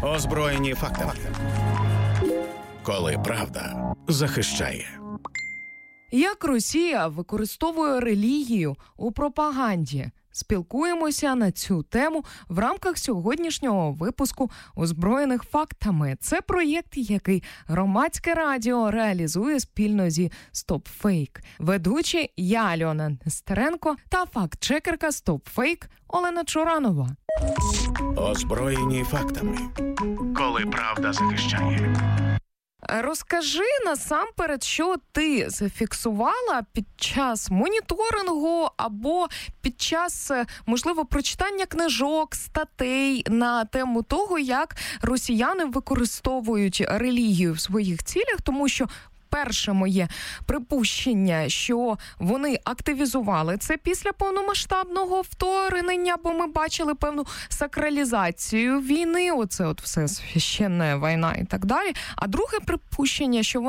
Озброєні фактами. Коли правда захищає. Як Росія використовує релігію у пропаганді? Спілкуємося на цю тему в рамках сьогоднішнього випуску «Озброєних фактами». Це проєкт, який Громадське радіо реалізує спільно зі StopFake. Ведучі я, Альона Нестеренко, та факт-чекерка StopFake Олена Чоранова. Озброєні фактами. Коли правда захищає. Розкажи насамперед, що ти зафіксувала під час моніторингу або під час, можливо, прочитання книжок, статей на тему того, як росіяни використовують релігію в своїх цілях, тому що перше моє припущення, що вони активізували це після повномасштабного вторгнення, бо ми бачили певну сакралізацію війни, оце от все священна війна і так далі. А друге припущення, що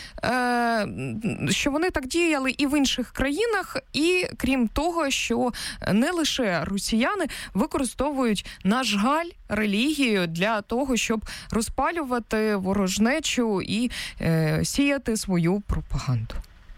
вони так діяли і в інших країнах, і крім того, що не лише росіяни використовують, на жаль, релігію для того, щоб розпалювати ворожнечу і сіяти свою пропаганду.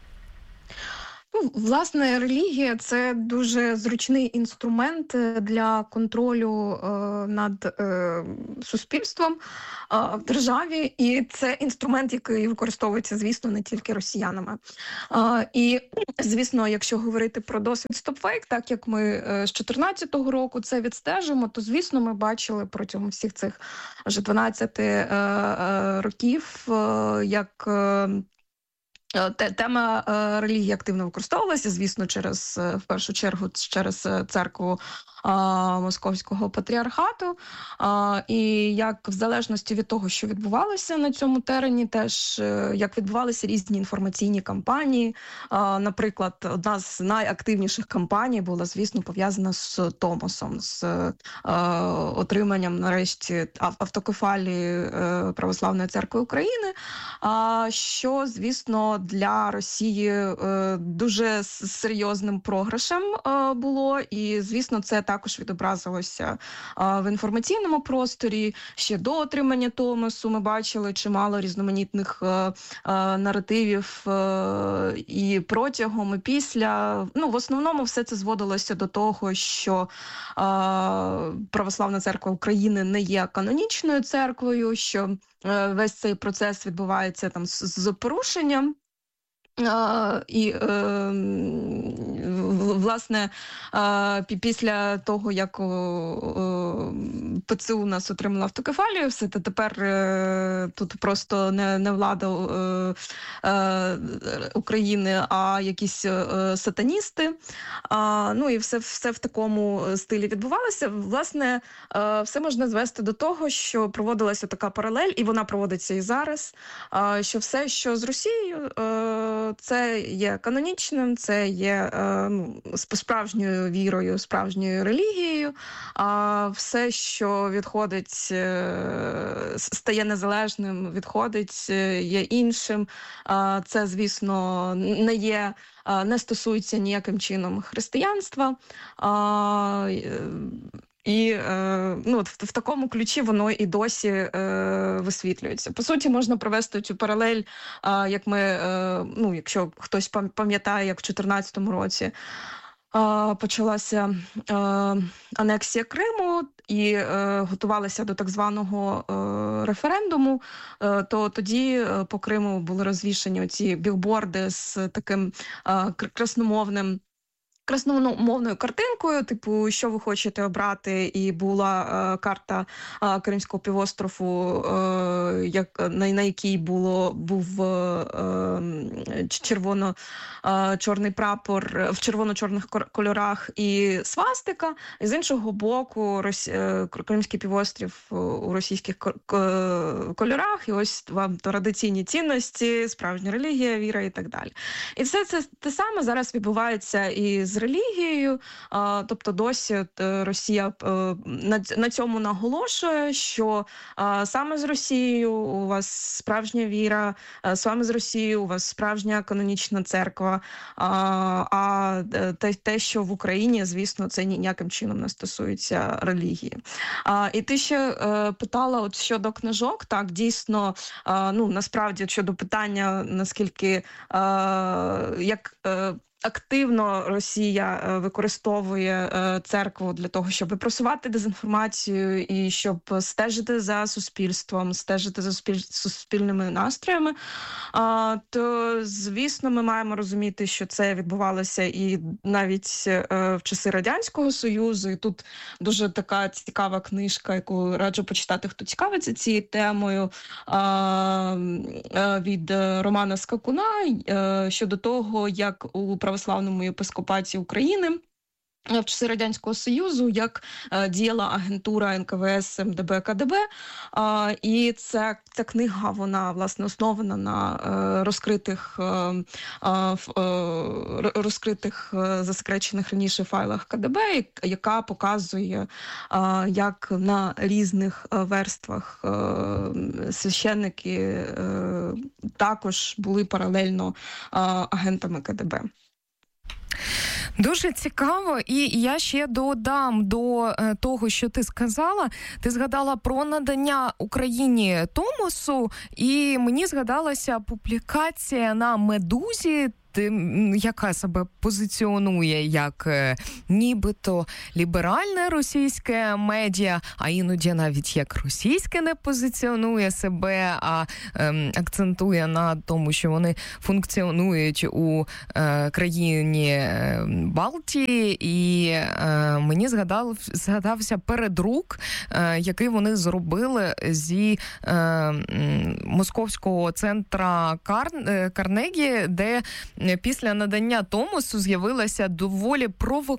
Власне, релігія – це дуже зручний інструмент для контролю над суспільством в державі, і це інструмент, який використовується, звісно, не тільки росіянами. І, звісно, якщо говорити про досвід StopFake, так як ми з 2014 року це відстежимо, то, звісно, ми бачили протягом всіх цих вже 12 років, як тема релігії активно використовувалася, звісно, в першу чергу через церкву Московського патріархату, і як в залежності від того, що відбувалося на цьому терені, теж як відбувалися різні інформаційні кампанії. Наприклад, одна з найактивніших кампаній була, звісно, пов'язана з Томосом, з отриманням, нарешті, автокефалії Православної церкви України, що, звісно, для Росії дуже серйозним програшем було, і, звісно, це також відобразилося в інформаційному просторі. Ще до отримання Томосу ми бачили чимало різноманітних наративів і протягом, і після. В основному все це зводилося до того, що Православна церква України не є канонічною церквою, що весь цей процес відбувається там з порушенням. І, власне, після того, як ПЦУ нас отримала автокефалію, все тепер тут просто не влада України, а якісь сатаністи. І все в такому стилі відбувалося. Власне, все можна звести до того, що проводилася така паралель, і вона проводиться і зараз, що все, що з Росією, це є канонічним, це є справжньою вірою, справжньою релігією, а все, що відходить, стає незалежним, відходить, є іншим, це, звісно, не стосується ніяким чином християнства. І в такому ключі воно і досі висвітлюється. По суті, можна провести цю паралель, як ми, якщо хтось пам'ятає, як в 2014 році почалася анексія Криму і готувалися до так званого референдуму, то тоді по Криму були розвішані оці білборди з таким красномовною картинкою, типу, що ви хочете обрати, і була карта Кримського півострову, на якій був червоно-чорний прапор в червоно-чорних кольорах і свастика, і з іншого боку Кримський півострів у російських кольорах, і ось вам традиційні цінності, справжня релігія, віра і так далі. І все це те саме зараз відбувається і з з релігією. Тобто досі Росія на цьому наголошує, що саме з Росією у вас справжня віра, саме з Росією у вас справжня канонічна церква, а те, що в Україні, звісно, це ніяким чином не стосується релігії. І ти ще питала от щодо книжок, так, дійсно, насправді, щодо питання, наскільки, як активно Росія використовує церкву для того, щоб просувати дезінформацію і щоб стежити за суспільством, стежити за суспільними настроями, то, звісно, ми маємо розуміти, що це відбувалося і навіть в часи Радянського Союзу. І тут дуже така цікава книжка, яку раджу почитати, хто цікавиться цією темою, від Романа Скакуна, щодо того, як у православному єпископаті України в часи Радянського Союзу, як діяла агентура НКВС, МДБ, КДБ. І ця книга, вона, власне, основана на розкритих засекречених раніше файлах КДБ, яка показує, як на різних верствах священники також були паралельно агентами КДБ. Дуже цікаво, і я ще додам до того, що ти сказала. Ти згадала про надання Україні Томосу, і мені згадалася публікація на «Медузі», яка себе позиціонує як нібито ліберальне російське медіа, а іноді навіть як російське не позиціонує себе, а акцентує на тому, що вони функціонують у країні Балтії. І мені згадався передрук, який вони зробили зі московського центра Карнегі, де після надання Томосу з'явилася доволі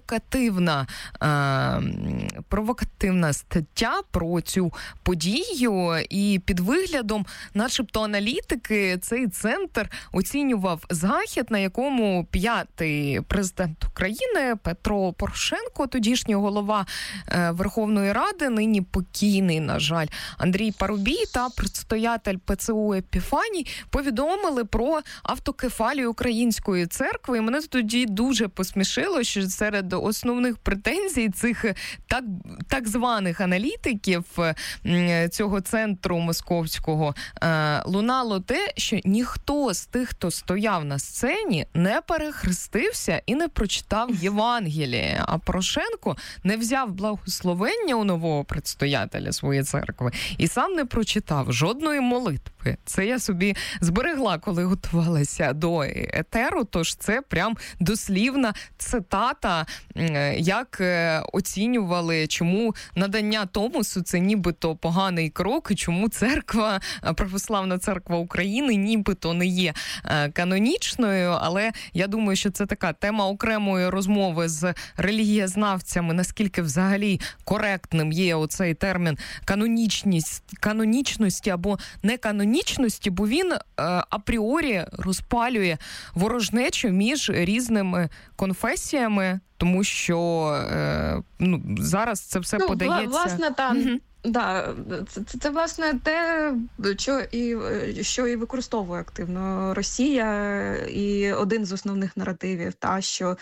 провокативна стаття про цю подію, і під виглядом, начебто, аналітики, цей центр оцінював захід, на якому п'ятий президент України Петро Порошенко, тодішній голова Верховної Ради, нині покійний, на жаль, Андрій Парубій та предстоятель ПЦУ Епіфаній повідомили про автокефалію української церкви. І мене тоді дуже посмішило, що серед основних претензій цих так званих аналітиків цього центру московського лунало те, що ніхто з тих, хто стояв на сцені, не перехрестився і не прочитав Євангеліє. А Порошенко не взяв благословення у нового предстоятеля своєї церкви і сам не прочитав жодної молитви. Це я собі зберегла, коли готувалася до етеру, тож це прям дослівна цитата, як оцінювали, чому надання Томосу це нібито поганий крок, і чому церква, Православна церква України нібито не є канонічною, але я думаю, що це така тема окремої розмови з релігієзнавцями, наскільки взагалі коректним є оцей термін канонічності або неканонічності, бо він апріорі розпалює ворожнечу між різними конфесіями, тому що зараз це все подається... Власне, там... Да, це власне те, що і використовує активно Росія, і один з основних наративів, що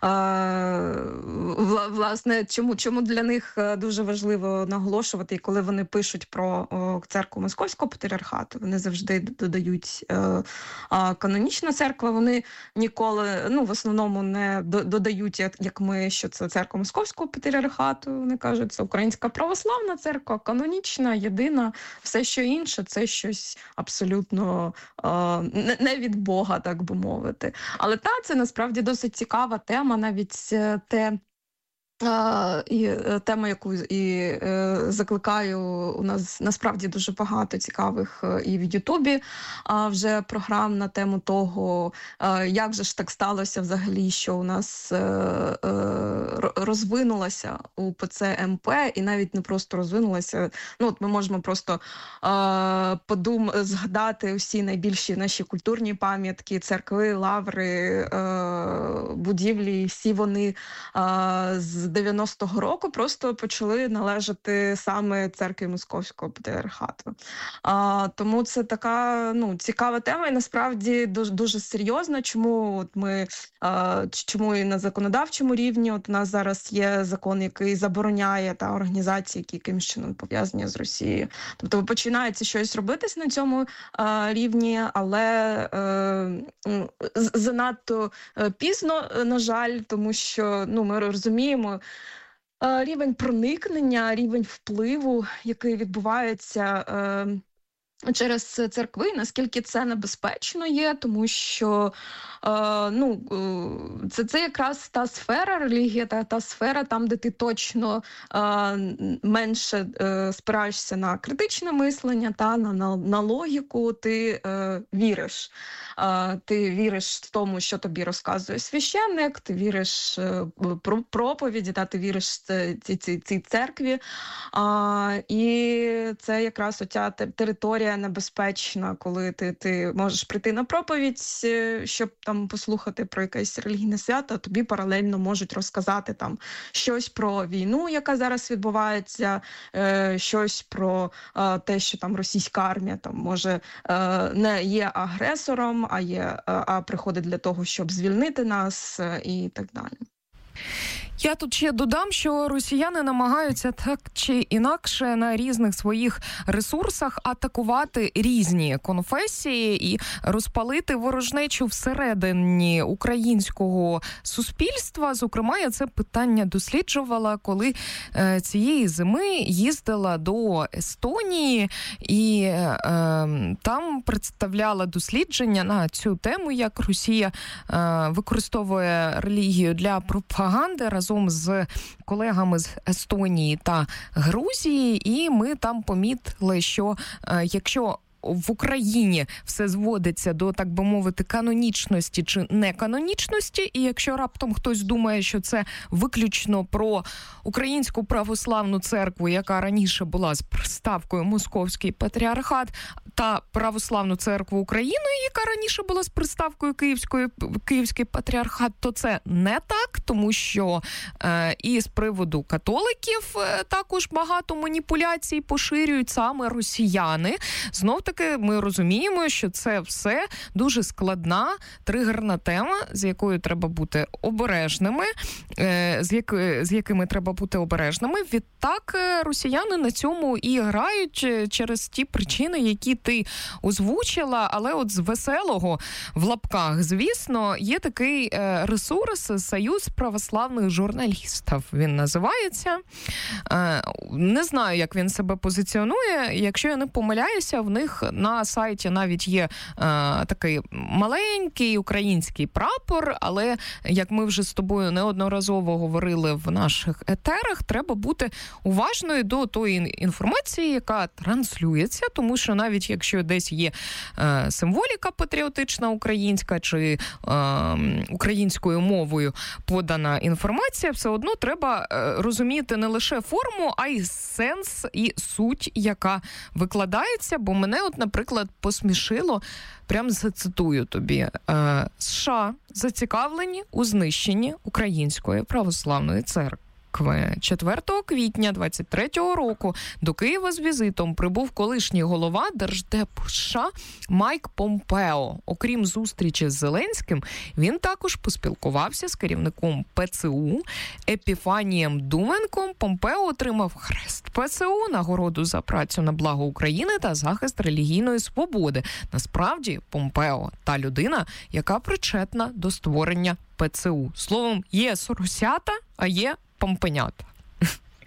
власне чому для них дуже важливо наголошувати, і коли вони пишуть про церкву Московського патріархату, вони завжди додають канонічна церква, вони ніколи, в основному не додають, як ми, що це церква Московського патріархату, вони кажуть, це Українська православна церква, канонічна, єдина, все, що інше, це щось абсолютно не від Бога, так би мовити. Але це насправді досить цікава тема, навіть те, І тема, яку закликаю, у нас насправді дуже багато цікавих і в Ютубі вже програм на тему того, як же ж так сталося взагалі, що у нас розвинулася УПЦ МП, і навіть не просто розвинулася. Ну, от ми можемо просто згадати усі найбільші наші культурні пам'ятки, церкви, лаври, будівлі, всі вони з 90-го року просто почали належати саме церкві Московського патріархату. Тому це така цікава тема і насправді дуже, дуже серйозна. Чому і на законодавчому рівні у нас зараз є закон, який забороняє організації, які якимось чином пов'язані з Росією. Тобто починається щось робитись на цьому рівні, але занадто пізно, на жаль, тому що ми розуміємо рівень проникнення, рівень впливу, який відбувається через церкви, наскільки це небезпечно є, тому що це якраз та сфера релігія, та сфера там, де ти точно менше спираєшся на критичне мислення, на логіку, ти віриш. Ти віриш тому, що тобі розказує священник, ти віриш проповіді, ти віриш цій церкві. І це якраз оця територія небезпечна, коли ти можеш прийти на проповідь, щоб там послухати про якесь релігійне свято, а тобі паралельно можуть розказати там щось про війну, яка зараз відбувається, щось про те, що там російська армія там може не є агресором, а приходить для того, щоб звільнити нас і так далі. Я тут ще додам, що росіяни намагаються так чи інакше на різних своїх ресурсах атакувати різні конфесії і розпалити ворожнечу всередині українського суспільства. Зокрема, я це питання досліджувала, коли цієї зими їздила до Естонії і там представляла дослідження на цю тему, як Росія використовує релігію для пропаганди разом з колегами з Естонії та Грузії, і ми там помітили, що якщо в Україні все зводиться до, так би мовити, канонічності чи неканонічності, і якщо раптом хтось думає, що це виключно про Українську православну церкву, яка раніше була з приставкою Московський патріархат, та Православну церкву України, яка раніше була з приставкою Київський патріархат, то це не так, тому що і з приводу католиків також багато маніпуляцій поширюють саме росіяни. Знов-таки ми розуміємо, що це все дуже складна, тригерна тема, з якою треба бути обережними, з якими треба бути обережними. Відтак росіяни на цьому і грають через ті причини, які ти озвучила, але от з веселого в лапках, звісно, є такий ресурс Союз православних журналістів. Він називається. Не знаю, як він себе позиціонує. Якщо я не помиляюся, в них на сайті навіть є такий маленький український прапор, але, як ми вже з тобою неодноразово говорили в наших етерах, треба бути уважною до тої інформації, яка транслюється, тому що навіть якщо десь є символіка патріотична українська чи українською мовою подана інформація, все одно треба розуміти не лише форму, а й сенс і суть, яка викладається, бо мене, от, наприклад, посмішило, прям зацитую тобі, США зацікавлені у знищенні Української православної церкви. 4 квітня 23-го року до Києва з візитом прибув колишній голова Держдепу США Майк Помпео. Окрім зустрічі з Зеленським, він також поспілкувався з керівником ПЦУ Епіфанієм Думенком. Помпео отримав хрест ПЦУ, нагороду за працю на благо України та захист релігійної свободи. Насправді, Помпео – та людина, яка причетна до створення ПЦУ. Словом, є соросята, а є помпенята.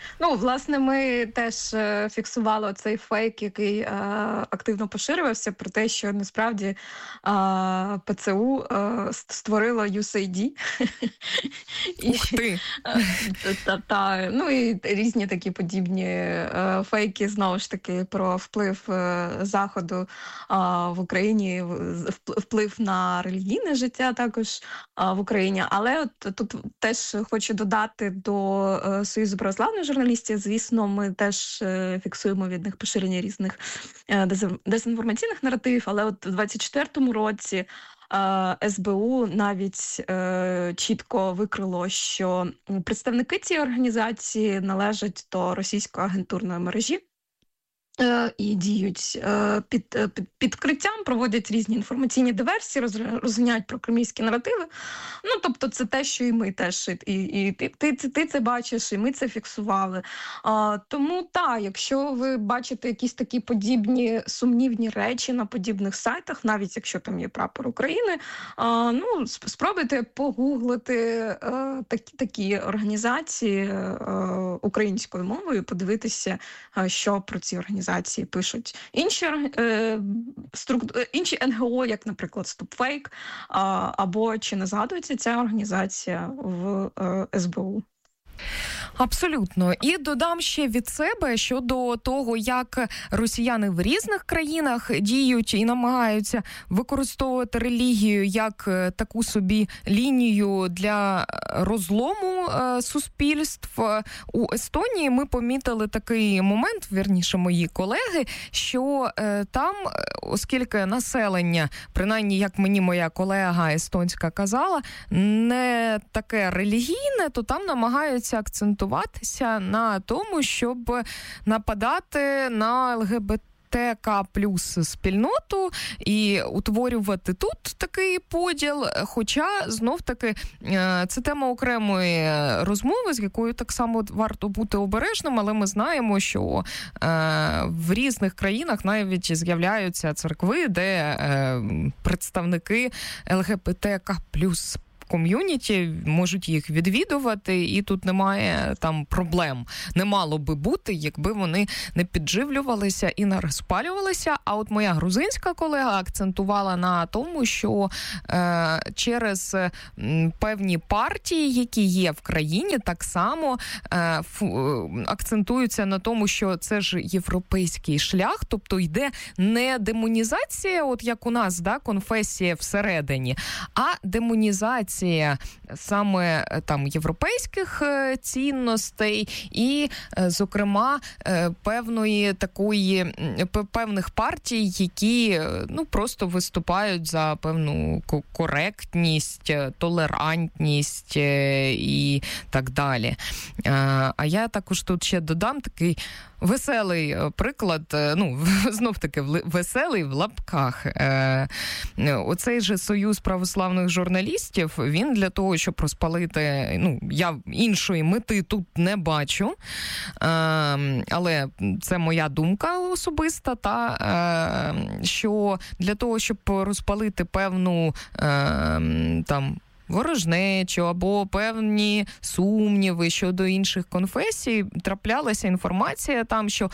Ну, власне, ми теж фіксували цей фейк, який активно поширювався, про те, що насправді ПЦУ створило USAID. Ух ти! Ну і різні такі подібні фейки, знову ж таки, про вплив Заходу в Україні, вплив на релігійне життя також в Україні. Але от тут теж хочу додати до Союзу православних журналістів. Звісно, ми теж фіксуємо від них поширення різних дезінформаційних наративів, але от у 24-му році СБУ навіть чітко викрило, що представники цієї організації належать до російської агентурної мережі і діють під підкриттям, проводять різні інформаційні диверсії, розганяють прокремлівські наративи. Ну, тобто це те, що і ми теж, і ти це бачиш, і ми це фіксували. Тому так, якщо ви бачите якісь такі подібні сумнівні речі на подібних сайтах, навіть якщо там є прапор України, ну, спробуйте погуглити такі організації українською мовою, подивитися, що про ці організації пишуть інші НГО, як, наприклад, StopFake, або чи не згадується ця організація в СБУ. Абсолютно. І додам ще від себе щодо того, як росіяни в різних країнах діють і намагаються використовувати релігію як таку собі лінію для розлому суспільств. У Естонії ми помітили такий момент, вірніше мої колеги, що там, оскільки населення, принаймні, як мені моя колега естонська казала, не таке релігійне, то там намагаються акцентуватися на тому, щоб нападати на ЛГБТК плюс спільноту і утворювати тут такий поділ. Хоча, знов-таки, це тема окремої розмови, з якою так само варто бути обережним, але ми знаємо, що в різних країнах навіть з'являються церкви, де представники ЛГБТК плюс ком'юніті можуть їх відвідувати, і тут немає там проблем. Не мало би бути, якби вони не підживлювалися і не розпалювалися. А от моя грузинська колега акцентувала на тому, що через певні партії, які є в країні, так само акцентуються на тому, що це ж європейський шлях, тобто йде не демонізація, от як у нас, да, конфесія всередині, а демонізація саме там європейських цінностей і, зокрема, певних партій, які просто виступають за певну коректність, толерантність і так далі. А я також тут ще додам такий веселий приклад, знов-таки веселий в лапках. Оцей же Союз православних журналістів, він для того, щоб розпалити, я іншої мети тут не бачу, але це моя думка особиста, що для того, щоб розпалити певну ворожнечу або певні сумніви щодо інших конфесій, траплялася інформація там, що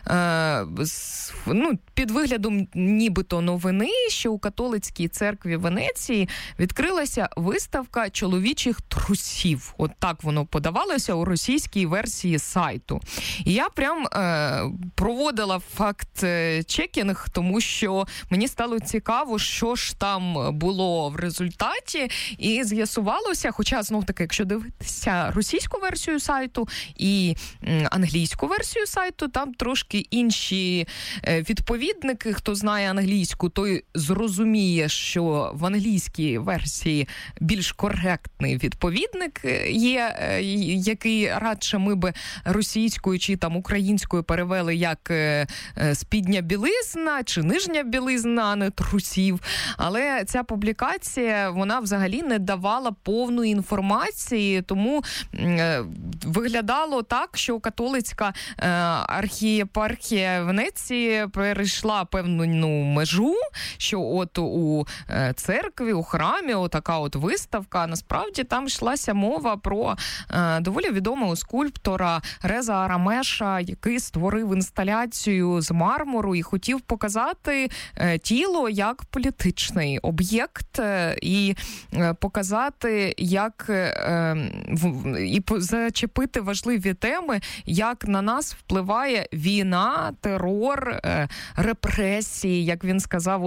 під виглядом нібито новини, що у католицькій церкві Венеції відкрилася виставка чоловічих трусів. От так воно подавалося у російській версії сайту. І я прям проводила факт-чекінг, тому що мені стало цікаво, що ж там було в результаті, і з'ясувалося, хоча, знов-таки, якщо дивитися російську версію сайту і англійську версію сайту, там трошки інші відповідники. Хто знає англійську, той зрозуміє, що в англійській версії більш коректний відповідник є, який радше ми би російською чи там українською перевели як спідня білизна чи нижня білизна, а не трусів. Але ця публікація, вона взагалі не давала повної інформації, тому виглядало так, що католицька архієпархія Венеції перейшла певну межу, що от у церкві, у храмі отака от виставка, насправді там йшлася мова про доволі відомого скульптора Реза Арамеша, який створив інсталяцію з мармуру і хотів показати тіло як політичний об'єкт і показати, як і зачепити важливі теми, як на нас впливає війна, терор, репресії, як він сказав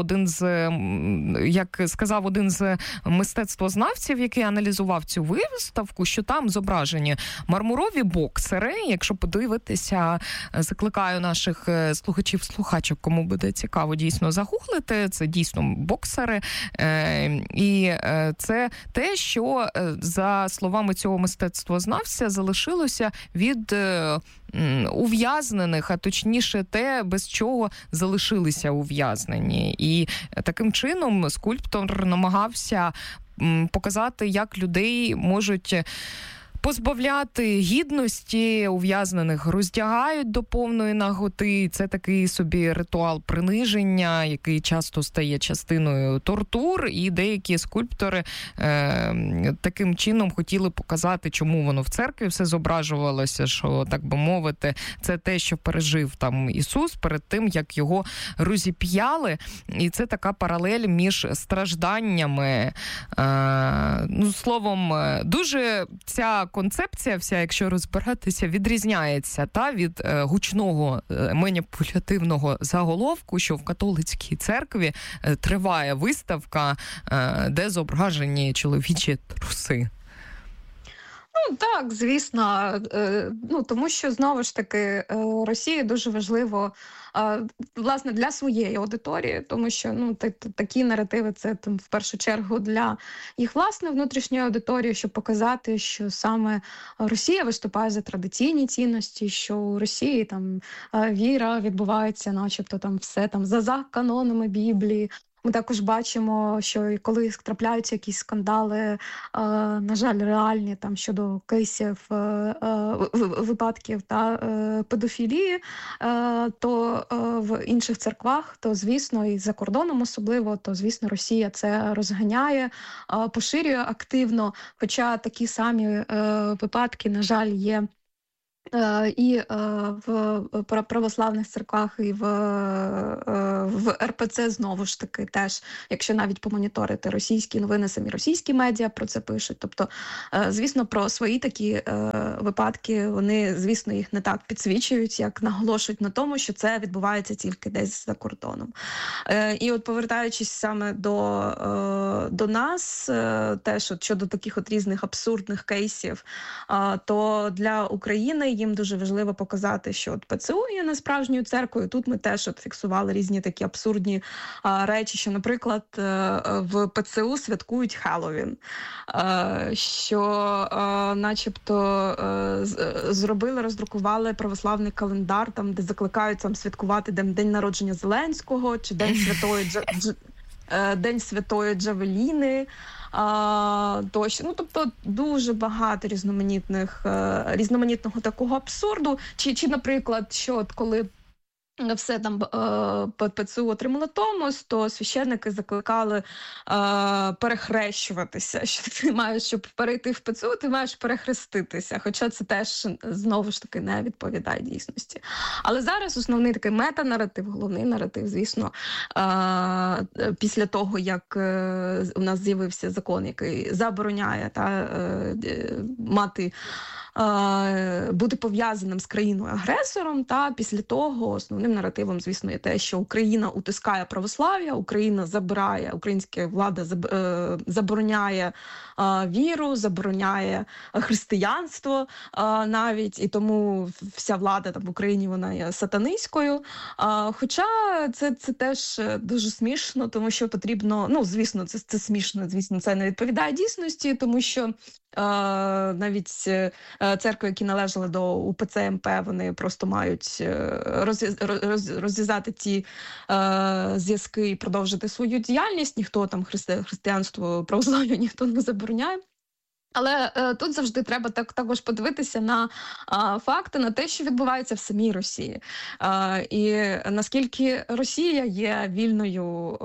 один з мистецтвознавців, який аналізував цю виставку, що там зображені мармурові боксери. Якщо подивитися, закликаю наших слухачів, кому буде цікаво дійсно загуглити, це дійсно боксери. І це те, що, за словами цього мистецтвознавця, залишилося від ув'язнених, а точніше те, без чого залишилися ув'язнені. І таким чином скульптор намагався показати, як людей можуть позбавляти гідності ув'язнених, роздягають до повної наготи. Це такий собі ритуал приниження, який часто стає частиною тортур, і деякі скульптори таким чином хотіли показати, чому воно в церкві все зображувалося, що, так би мовити, це те, що пережив там Ісус перед тим, як його розіп'яли. І це така паралель між стражданнями. Словом, дуже ця концепція вся, якщо розбиратися, відрізняється від гучного маніпулятивного заголовку, що в католицькій церкві триває виставка, де зображені чоловічі труси. Так, звісно. Тому що, знову ж таки, Росії дуже важливо, власне, для своєї аудиторії, тому що такі наративи – це в першу чергу для їх власної внутрішньої аудиторії, щоб показати, що саме Росія виступає за традиційні цінності, що у Росії там віра відбувається, начебто там все там за канонами Біблії. Ми також бачимо, що коли трапляються якісь скандали, на жаль, реальні там щодо кейсів, випадків та педофілії, то в інших церквах, то, звісно, і за кордоном особливо, то, звісно, Росія це розганяє, поширює активно, хоча такі самі випадки, на жаль, є і в православних церквах, і в РПЦ, знову ж таки, теж, якщо навіть помоніторити російські новини, самі російські медіа про це пишуть. Тобто, звісно, про свої такі випадки, вони, звісно, їх не так підсвічують, як наголошують на тому, що це відбувається тільки десь за кордоном. І от повертаючись саме до нас, теж от щодо таких от різних абсурдних кейсів, то для України їм дуже важливо показати, що от ПЦУ є не справжньою церквою. Тут ми теж от фіксували різні такі абсурдні речі, що, наприклад, в ПЦУ святкують Хеллоуін, що начебто роздрукували православний календар, там, де закликають там святкувати день народження Зеленського, чи День Святої Джавеліни, тощо. Тобто дуже багато різноманітного такого абсурду. Чи, наприклад, що от коли все там ПЦУ отримало Томос, то священники закликали перехрещуватися, що ти маєш, щоб перейти в ПЦУ, ти маєш перехреститися, хоча це теж, знову ж таки, не відповідає дійсності. Але зараз основний такий метанаратив, головний наратив, звісно, після того, як у нас з'явився закон, який забороняє бути пов'язаним з країною-агресором, та після того основним наративом, звісно, є те, що Україна утискає православ'я, Україна забирає, українська влада забороняє віру, забороняє християнство навіть, і тому вся влада там в Україні, вона є сатанистською. Хоча це теж дуже смішно, тому що потрібно, звісно, це смішно, звісно, це не відповідає дійсності, тому що навіть церкви, які належали до УПЦ МП, вони просто мають розв'язати ті зв'язки і продовжити свою діяльність. Ніхто там християнство, православ'я ніхто не забороняє. Але тут завжди треба також подивитися на факти, на те, що відбувається в самій Росії. І наскільки Росія є вільною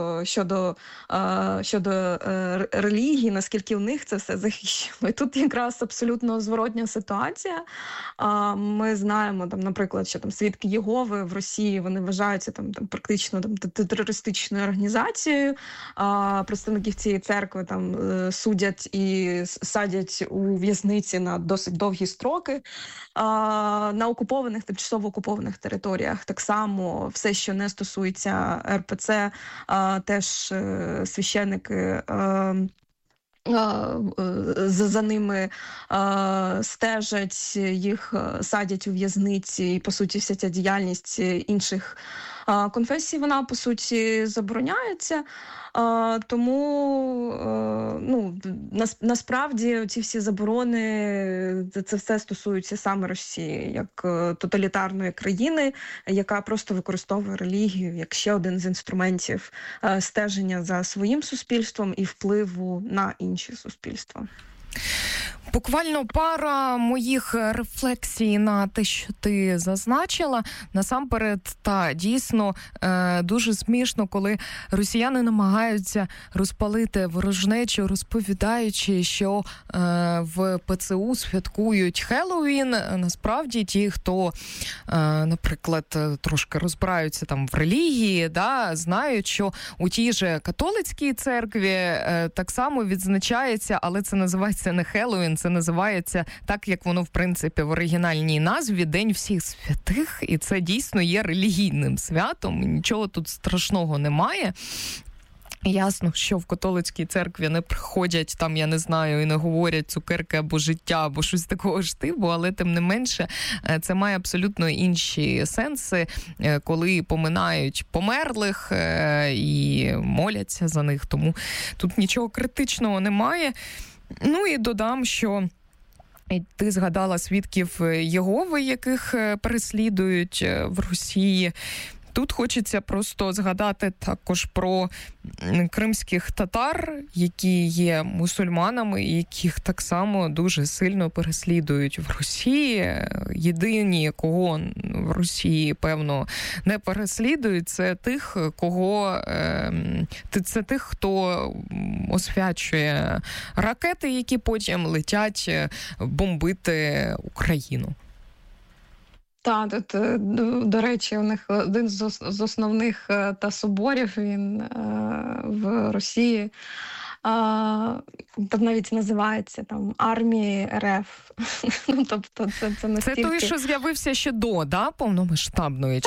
щодо релігії, наскільки в них це все захищено. І тут якраз абсолютно зворотня ситуація. Ми знаємо, там, наприклад, що там свідки Єгови в Росії, вони вважаються там практично терористичною організацією. Представників цієї церкви там судять і садять у в'язниці на досить довгі строки. На окупованих, тимчасово окупованих територіях так само все, що не стосується РПЦ, теж священники за ними стежать, їх садять у в'язниці, і, по суті, вся ця діяльність інших конфесій, вона, по суті, забороняється. Тому, насправді, ці всі заборони, це все стосується саме Росії, як тоталітарної країни, яка просто використовує релігію як ще один з інструментів стеження за своїм суспільством і впливу на інші суспільства. Буквально пара моїх рефлексій на те, що ти зазначила. Насамперед, дійсно дуже смішно, коли росіяни намагаються розпалити ворожнечу, розповідаючи, що в ПЦУ святкують Хеллоуін. Насправді, ті, хто, наприклад, трошки розбираються там в релігії, знають, що у тій же католицькій церкві так само відзначається, але це називається не Хеллоуін, це називається так, як воно, в принципі, в оригінальній назві «День всіх святих», і це дійсно є релігійним святом, нічого тут страшного немає. Ясно, що в католицькій церкві не приходять там, я не знаю, і не говорять цукерки або життя, або щось такого ж типу, але тим не менше це має абсолютно інші сенси, коли поминають померлих і моляться за них, тому тут нічого критичного немає. Ну і додам, що ти згадала свідків Єгови, яких переслідують в Росії. Тут хочеться просто згадати також про кримських татар, які є мусульманами, яких так само дуже сильно переслідують в Росії. Єдині, кого в Росії, певно, не переслідують, це тих, хто освячує ракети, які потім летять бомбити Україну. Так, до речі, у них один з основних соборів, він в Росії, там навіть називається там «Армії РФ». Тобто це настільки... Це той, що з'явився ще до, повномасштабної?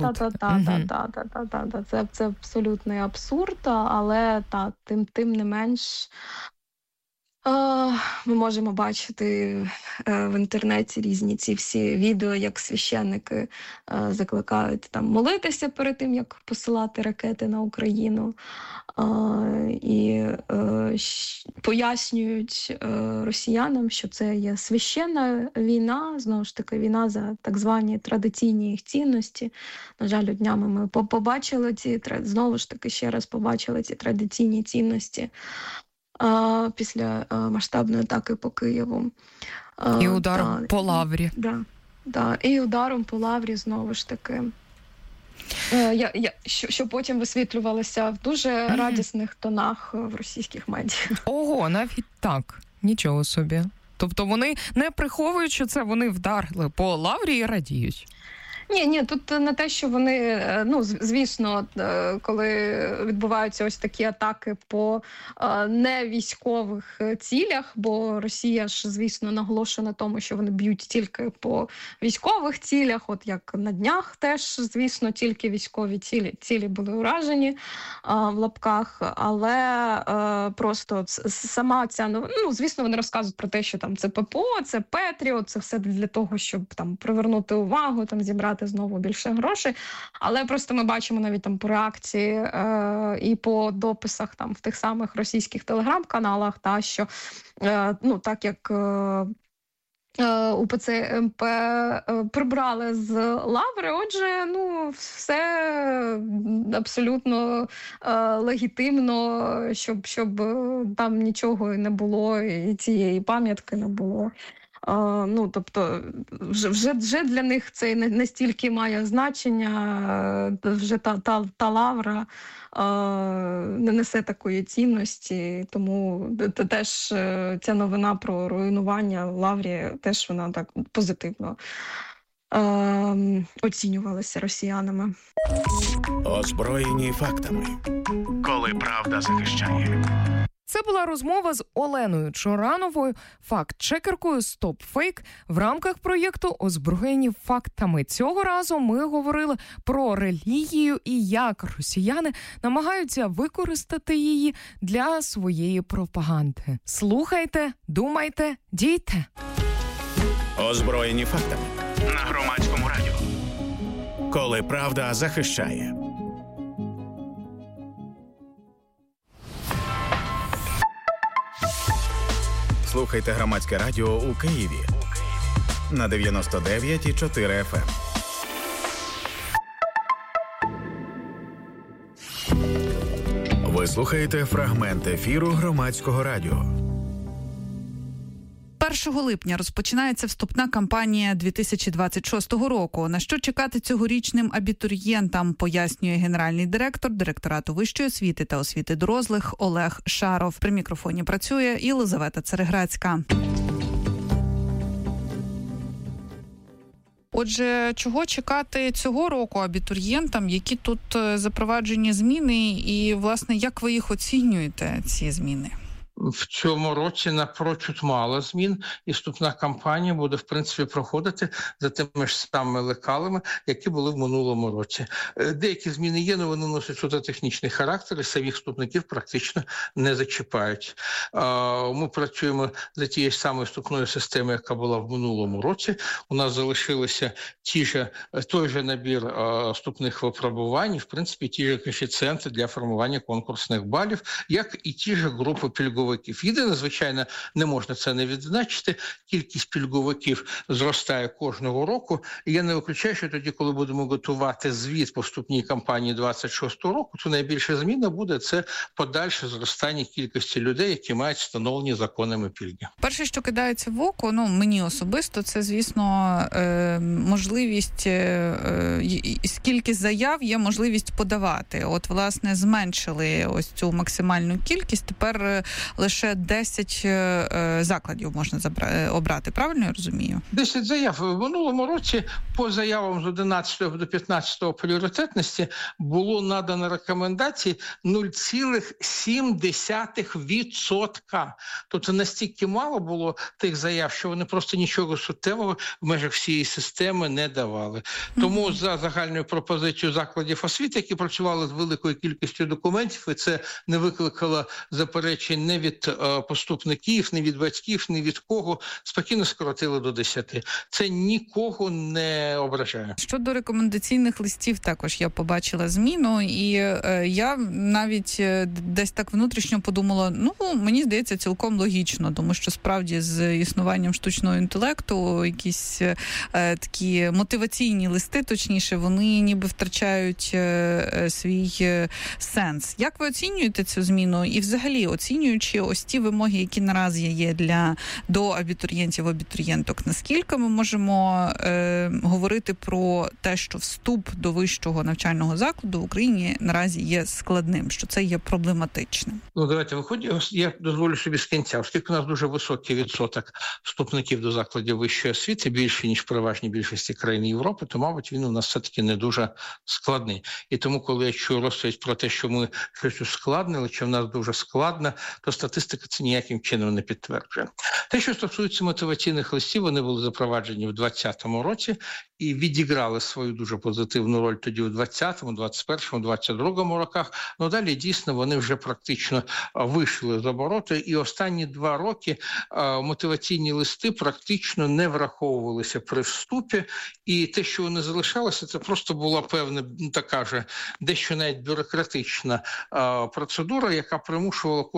Так. Це абсолютний абсурд, але тим не менш... Ми можемо бачити в інтернеті різні ці всі відео, як священники закликають там молитися перед тим, як посилати ракети на Україну, і пояснюють росіянам, що це є священна війна, знову ж таки, війна за так звані традиційні їх цінності. На жаль, днями ми побачили знову ж таки, ще раз побачили ці традиційні цінності після масштабної атаки по Києву. І ударом по Лаврі. І ударом по Лаврі, знову ж таки. Що потім висвітлювалося в дуже радісних тонах в російських медіа. Ого, навіть так. Нічого собі. Тобто вони не приховують, що це вони вдарили по Лаврі і радіють. Ні, тут не те, що вони, звісно, коли відбуваються ось такі атаки по невійськових цілях, бо Росія ж, звісно, наголошує на тому, що вони б'ють тільки по військових цілях, от як на днях теж, звісно, тільки військові цілі були уражені в лапках, але просто сама ця, звісно, вони розказують про те, що там це ППО, це Петріот, це все для того, щоб там привернути увагу, там зібрати знову більше грошей, але просто ми бачимо навіть там по реакції і по дописах там в тих самих російських телеграм-каналах, що так як УПЦ МП прибрали з лаври. Отже, все абсолютно легітимно, щоб там нічого не було, і цієї пам'ятки не було. Тобто, вже для них це не стільки має значення, вже та лавра не несе такої цінності, тому теж ця новина про руйнування лаврі, теж вона так позитивно оцінювалася росіянами. Озброєні фактами. Коли правда захищає. Це була розмова з Оленою Чорановою, факт-чекеркою «Стоп Фейк» в рамках проєкту «Озброєні фактами». Цього разу ми говорили про релігію і як росіяни намагаються використати її для своєї пропаганди. Слухайте, думайте, дійте. Озброєні фактами. На Громадському радіо. Коли правда захищає. Слухайте Громадське радіо у Києві на 99,4 FM. Ви слухаєте фрагмент ефіру Громадського радіо. 1 липня розпочинається вступна кампанія 2026 року. На що чекати цьогорічним абітурієнтам, пояснює генеральний директор Директорату вищої освіти та освіти дорослих Олег Шаров. При мікрофоні працює Єлизавета Цереграцька. Отже, чого чекати цього року абітурієнтам, які тут запроваджені зміни і, власне, як ви їх оцінюєте, ці зміни? В цьому році напрочуд мало змін, і вступна кампанія буде, в принципі, проходити за тими ж самими лекалами, які були в минулому році. Деякі зміни є, але вони носять суто технічний характер, і самих вступників практично не зачіпають. Ми працюємо за тією ж самою вступною системою, яка була в минулому році. У нас залишилися той же набір вступних випробувань, і, в принципі, ті ж коефіцієнти для формування конкурсних балів, як і ті ж групи пільгових. Єдине, звичайно, не можна це не відзначити, кількість пільговиків зростає кожного року, і я не виключаю, що тоді, коли будемо готувати звіт по вступній кампанії 26-го року, то найбільша зміна буде це подальше зростання кількості людей, які мають встановлені законами пільги. Перше, що кидається в око, мені особисто, це, звісно, можливість, скільки заяв є можливість подавати. От, власне, зменшили ось цю максимальну кількість, тепер лише 10 закладів можна обрати, правильно я розумію? 10 заяв. В минулому році по заявам з 11 до 15 пріоритетності було надано рекомендації 0,7%. Тобто настільки мало було тих заяв, що вони просто нічого суттєвого в межах всієї системи не давали. Тому за загальною пропозицією закладів освіти, які працювали з великою кількістю документів, і це не викликало заперечень не від поступників, не від батьків, не від кого, спокійно скоротили до 10. Це нікого не ображає. Щодо рекомендаційних листів також я побачила зміну, і я навіть десь так внутрішньо подумала, мені здається, цілком логічно, тому що справді з існуванням штучного інтелекту якісь такі мотиваційні листи, точніше, вони ніби втрачають свій сенс. Як ви оцінюєте цю зміну? І взагалі, оцінюючи ось ті вимоги, які наразі є до абітурієнтів, абітурієнток, наскільки ми можемо говорити про те, що вступ до вищого навчального закладу в Україні наразі є складним, що це є проблематичним? Давайте виходимо. Я дозволю собі з кінця, оскільки у нас дуже високий відсоток вступників до закладів вищої освіти, більше, ніж в переважній більшості країн Європи, то, мабуть, він у нас все-таки не дуже складний. І тому, коли я чую розповідь про те, що ми щось ускладнили, чи в нас дуже складно, то статистика це ніяким чином не підтверджує. Те, що стосується мотиваційних листів, вони були запроваджені в 2020 році і відіграли свою дуже позитивну роль тоді у 2020, 2021, 2022 роках. Далі, дійсно, вони вже практично вийшли з обороту, і останні 2 роки мотиваційні листи практично не враховувалися при вступі, і те, що вони залишалися, це просто була певна така ж дещо навіть бюрократична процедура, яка примушувала кожного вступника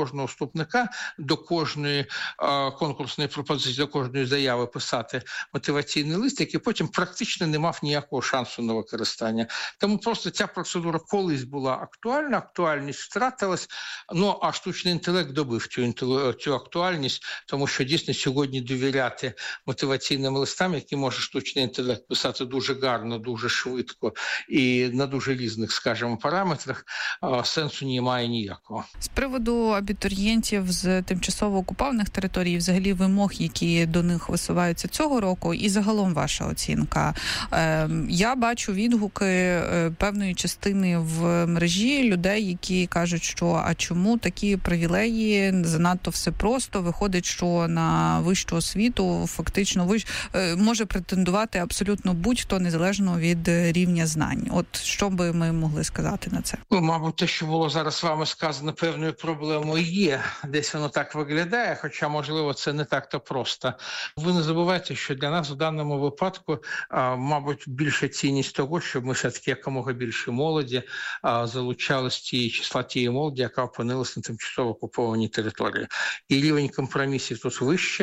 вступника до кожної конкурсної пропозиції, до кожної заяви писати мотиваційний лист, який потім практично не мав ніякого шансу на використання. Тому просто ця процедура колись була актуальна, актуальність втратилась, а штучний інтелект добив цю актуальність, тому що дійсно сьогодні довіряти мотиваційним листам, які може штучний інтелект писати дуже гарно, дуже швидко і на дуже різних, скажімо, параметрах, сенсу немає ніякого. З приводу абітурієнтів з тимчасово окупованих територій, взагалі вимог, які до них висуваються цього року, і загалом ваша оцінка. Я бачу відгуки певної частини в мережі людей, які кажуть, що а чому такі привілеї, занадто все просто, виходить, що на вищу освіту фактично може претендувати абсолютно будь-хто, незалежно від рівня знань. От що би ми могли сказати на це? Мабуть, те, що було зараз вами сказано, певною проблемою є. Десь воно так виглядає, хоча, можливо, це не так-то просто. Ви не забувайте, що для нас в даному випадку, мабуть, більша цінність того, щоб ми все-таки якомога більше молоді залучали з числа тієї молоді, яка опинилася на тимчасово окупованій території. І рівень компромісів тут вище.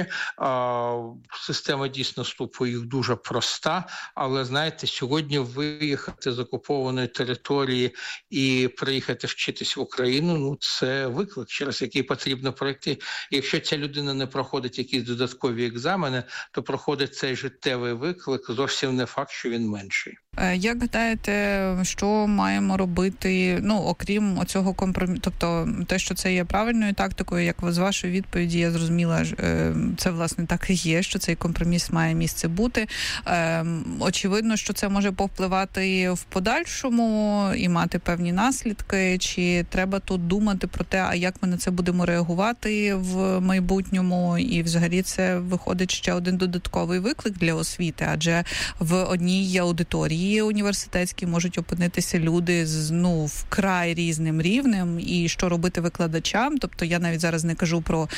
Система дійсно вступу їх дуже проста, але, знаєте, сьогодні виїхати з окупованої території і приїхати вчитись в Україну, це виклик, через який потрібно пройти. І якщо ця людина не проходить якісь додаткові екзамени, то проходить цей життєвий виклик, зовсім не факт, що він менший. Як гадаєте, що маємо робити, окрім оцього компромісу, тобто те, що це є правильною тактикою, як з вашої відповіді я зрозуміла, це, власне, так і є, що цей компроміс має місце бути. Очевидно, що це може повпливати в подальшому і мати певні наслідки, чи треба тут думати про те, а як ми на це будемо реагувати в майбутньому, і взагалі це виходить ще один додатковий виклик для освіти, адже в одній аудиторії університетські можуть опинитися люди з вкрай різним рівнем, і що робити викладачам. Тобто я навіть зараз не кажу про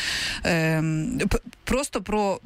просто про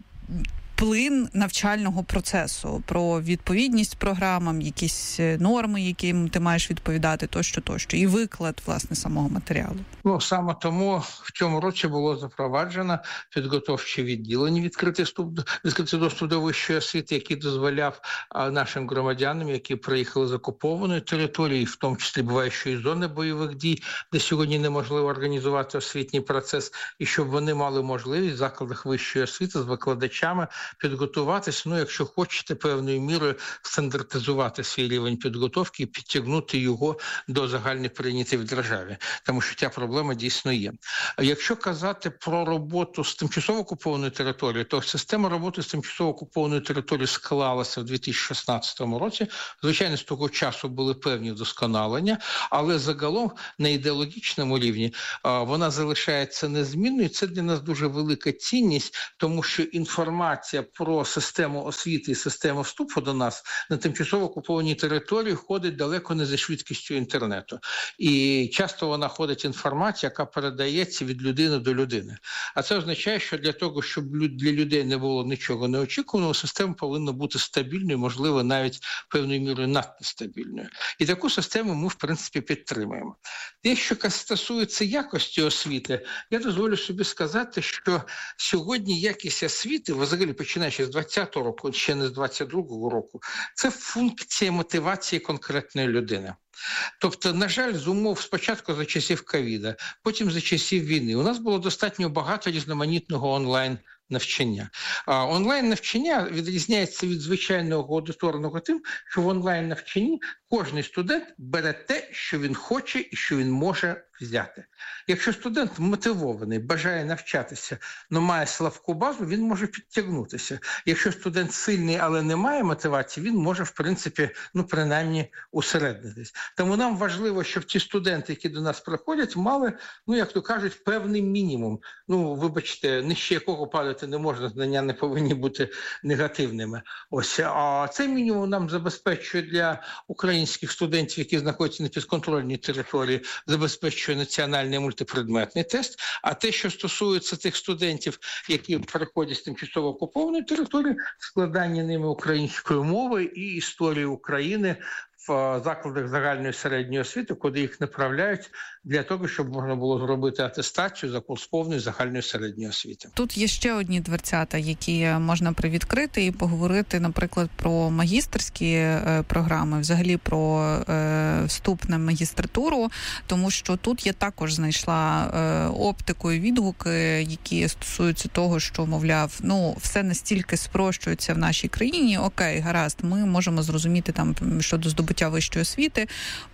плин навчального процесу, про відповідність програмам, якісь норми, яким ти маєш відповідати, тощо. І виклад, власне, самого матеріалу. Саме тому в цьому році було запроваджено підготовче відділення, відкритий доступ до вищої освіти, який дозволяв нашим громадянам, які приїхали з окупованої території, в тому числі буваючої зони бойових дій, де сьогодні неможливо організувати освітній процес, і щоб вони мали можливість в закладах вищої освіти з викладачами підготуватись, якщо хочете, певною мірою стандартизувати свій рівень підготовки і підтягнути його до загальних прийнятих в державі. Тому що ця проблема дійсно є. Якщо казати про роботу з тимчасово окупованою територією, то система роботи з тимчасово окупованою територією склалася в 2016 році. Звичайно, з того часу були певні вдосконалення, але загалом на ідеологічному рівні вона залишається незмінною. Це для нас дуже велика цінність, тому що інформація про систему освіти і систему вступу до нас на тимчасово окупованій території ходить далеко не за швидкістю інтернету. І часто вона ходить інформація, яка передається від людини до людини. А це означає, що для того, щоб для людей не було нічого неочікуваного, система повинна бути стабільною, можливо, навіть певною мірою надто стабільною. І таку систему ми, в принципі, підтримуємо. Те, що стосується якості освіти, я дозволю собі сказати, що сьогодні якість освіти, взагалі починаючи з 20-го року, ще не з 22-го року, це функція мотивації конкретної людини. Тобто, на жаль, з умов спочатку за часів ковіда, потім за часів війни, у нас було достатньо багато різноманітного онлайн-навчання. Онлайн-навчання відрізняється від звичайного аудиторного тим, що в онлайн-навчанні кожний студент бере те, що він хоче і що він може взяти. Якщо студент мотивований, бажає навчатися, але має слабку базу, він може підтягнутися. Якщо студент сильний, але не має мотивації, він може, в принципі, принаймні усереднитись. Тому нам важливо, щоб ті студенти, які до нас приходять, мали, як то кажуть, певний мінімум. Вибачте, нижче якого падати не можна, знання не повинні бути негативними. А цей мінімум нам забезпечує для українських студентів, які знаходяться на підконтрольній території, забезпечує національний мультипредметний тест. А те, що стосується тих студентів, які переходять з тимчасово окупованої території, складання ними української мови і історії України в закладах загальної середньої освіти, куди їх направляють для того, щоб можна було зробити атестацію за курс повної загальної середньої освіти. Тут є ще одні дверцята, які можна привідкрити і поговорити, наприклад, про магістерські програми, взагалі про вступ на магістратуру, тому що тут я також знайшла оптику і відгуки, які стосуються того, що, мовляв, все настільки спрощується в нашій країні, окей, гаразд, ми можемо зрозуміти там щодо здобуття вищої освіти,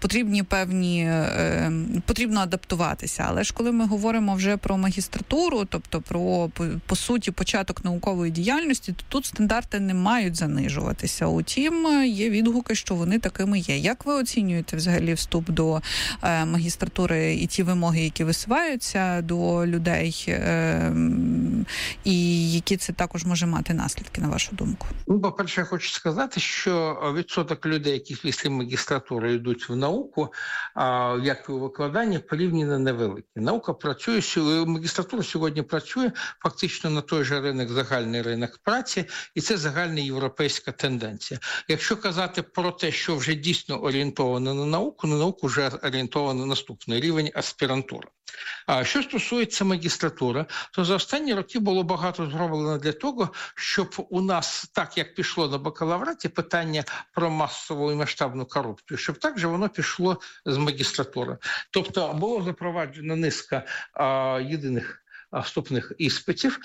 потрібно адаптуватися. Але ж коли ми говоримо вже про магістратуру, тобто про, по суті, початок наукової діяльності, то тут стандарти не мають занижуватися. Утім, є відгуки, що вони такими є. Як ви оцінюєте взагалі вступ до магістратури і ті вимоги, які висуваються до людей, і які це також може мати наслідки, на вашу думку? По-перше, я хочу сказати, що відсоток людей, які після магістратури йдуть в науку, як і у викладанні, порівняно невеликий. Наука працює, магістратура сьогодні працює фактично на той же ринок, загальний ринок праці, і це загальна європейська тенденція. Якщо казати про те, що вже дійсно орієнтовано на науку вже орієнтовано на наступний рівень аспірантури. А що стосується магістратури, то за останні роки було багато зроблено для того, щоб у нас, так як пішло на бакалавраті, питання про масову і масштабну корупцію, щоб так же воно пішло з магістратури. Тобто було запроваджено низка єдиних вступних іспитів,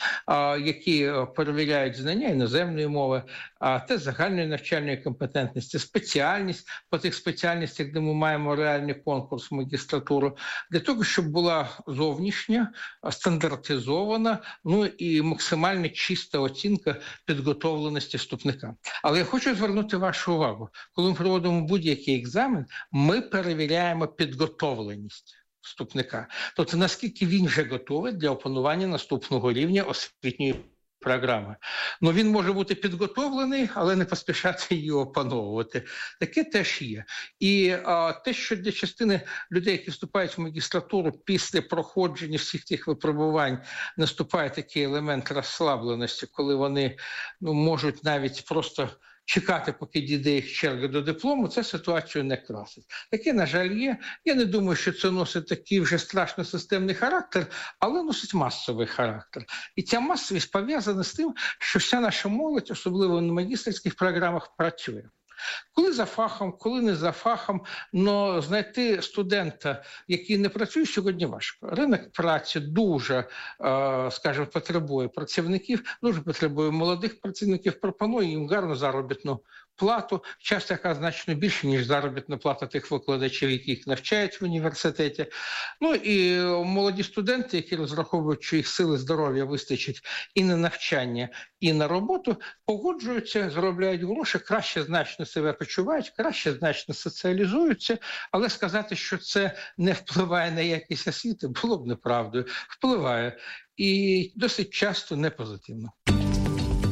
які перевіряють знання іноземної мови, тест загальної навчальної компетентності, спеціальність по тих спеціальностях, де ми маємо реальний конкурс в магістратуру, для того, щоб була зовнішня, стандартизована, і максимально чиста оцінка підготовленості вступника. Але я хочу звернути вашу увагу, коли ми проводимо будь-який екзамен, ми перевіряємо підготовленість вступника. Тобто, наскільки він вже готовий для опанування наступного рівня освітньої програми. Він може бути підготовлений, але не поспішати її опановувати. Таке теж є. І те, що для частини людей, які вступають в магістратуру, після проходження всіх тих випробувань наступає такий елемент розслабленості, коли вони можуть навіть просто чекати, поки дійде їх черга до диплому, це ситуацію не красить. Таке, на жаль, є. Я не думаю, що це носить такий вже страшно системний характер, але носить масовий характер. І ця масовість пов'язана з тим, що вся наша молодь, особливо на магістерських програмах, працює. Коли за фахом, коли не за фахом, но знайти студента, який не працює, сьогодні важко. Ринок праці дуже, скажімо, потребує працівників, дуже потребує молодих працівників, пропонує їм гарну заробітну плату, часто яка значно більше, ніж заробітна плата тих викладачів, яких навчають в університеті. І молоді студенти, які розраховують, що їх сили здоров'я вистачить і на навчання, і на роботу, погоджуються, заробляють гроші, краще значно себе почувають, краще значно соціалізуються, але сказати, що це не впливає на якість освіти, було б неправдою. Впливає. І досить часто не позитивно.